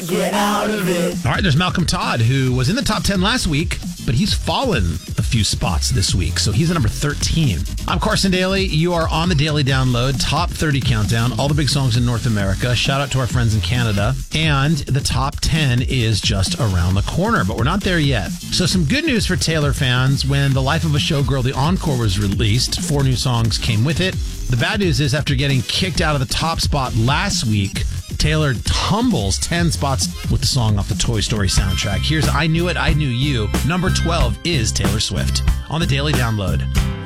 get out of it. All right, there's Malcolm Todd, who was in the top 10 last week, but he's fallen a few spots this week, so he's at number 13. I'm Carson Daly. You are on the Daily Download, top 30 countdown, all the big songs in North America. Shout out to our friends in Canada. And the top 10 is just around the corner, but we're not there yet. So some good news for Taylor fans. When The Life of a Showgirl, the encore, was released, 4 new songs came with it. The bad news is, after getting kicked out of the top spot last week, Taylor tumbles 10 spots with the song off the Toy Story soundtrack. Here's I Knew It, I Knew You. Number 12 is Taylor Swift on the Daily Download.